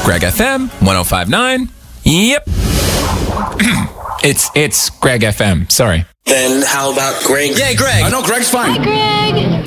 Greg FM 105.9. Yep. It's Greg FM. Sorry. Then how about Greg? Yeah, Greg. I know Greg's fine. Hi, Greg.